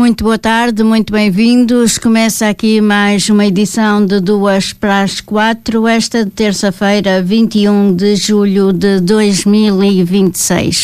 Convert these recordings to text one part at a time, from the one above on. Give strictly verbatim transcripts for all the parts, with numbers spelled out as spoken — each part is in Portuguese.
Muito boa tarde, muito bem-vindos. Começa aqui mais uma edição de duas para as quatro, esta terça-feira, vinte e um de julho de dois mil e vinte e seis.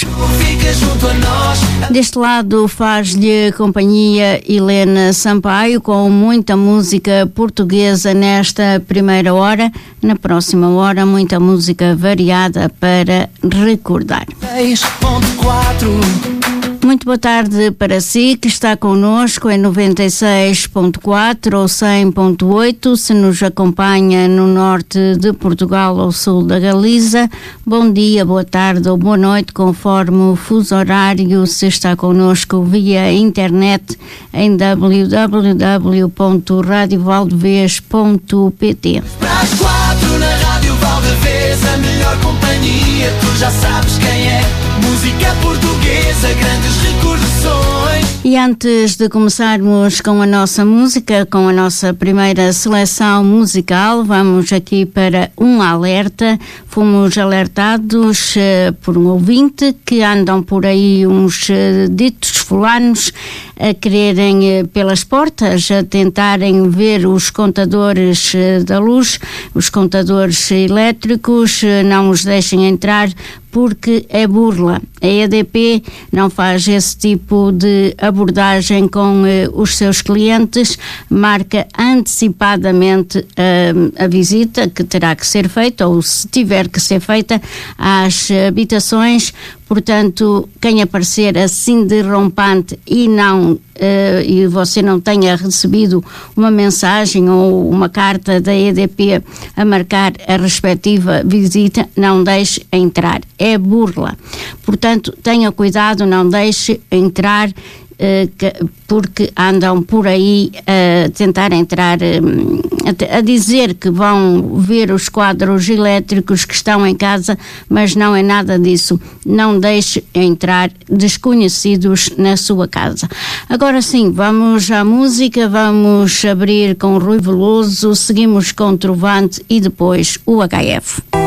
Deste lado faz-lhe companhia Helena Sampaio, com muita música portuguesa nesta primeira hora. Na próxima hora, muita música variada para recordar. seis ponto quatro. Muito boa tarde para si que está connosco em noventa e seis ponto quatro ou cem ponto oito, se nos acompanha no norte de Portugal ou sul da Galiza. Bom dia, boa tarde ou boa noite, conforme o fuso horário, se está connosco via internet em w w w ponto rádio valdevez ponto p t. Para as quatro na Rádio Valdevez, a melhor companhia, tu já sabes quem é. Música portuguesa, grandes recordações. E antes de começarmos com a nossa música, com a nossa primeira seleção musical, vamos aqui para um alerta. Fomos alertados uh, por um ouvinte que andam por aí uns uh, ditos fulanos a quererem uh, pelas portas, a tentarem ver os contadores uh, da luz, os contadores elétricos, uh, não os deixem entrar porque é burla. A E D P não faz esse tipo de abordagem com eh, os seus clientes, marca antecipadamente eh, a visita que terá que ser feita, ou se tiver que ser feita, às habitações. Portanto, quem aparecer assim de rompante e não uh, e você não tenha recebido uma mensagem ou uma carta da E D P a marcar a respectiva visita, não deixe entrar. É burla. Portanto, tenha cuidado, não deixe entrar, uh, porque andam por aí a tentar entrar, a dizer que vão ver os quadros elétricos que estão em casa, mas não é nada disso. Não deixe entrar desconhecidos na sua casa. Agora sim, vamos à música, vamos abrir com Rui Veloso, seguimos com Trovante e depois o H F.